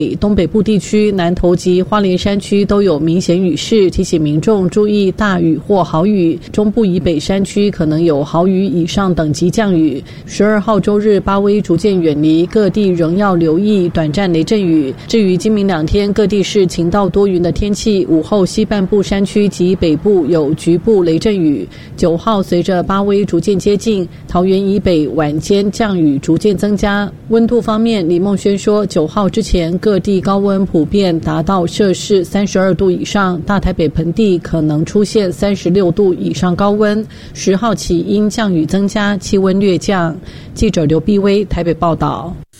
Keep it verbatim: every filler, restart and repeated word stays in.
东北部地区、南投及花莲山区都有明显雨势，提醒民众注意大雨或豪雨。中部以北山区可能有豪雨以上等级降雨。十二号周日，巴威逐渐远离，各地仍要留意短暂雷阵雨。至于今明两天，各地是晴到多云的天气，午后西半部山区及北部有局部雷阵雨。九号随着巴威逐渐接近，桃园以北晚间降雨逐渐增加。温度方面，李孟轩说，九号之前各地高温普遍达到摄氏三十二度以上，大台北盆地可能出现三十六度以上高温。十号起因降雨增加，气温略降。记者刘碧薇台北报道。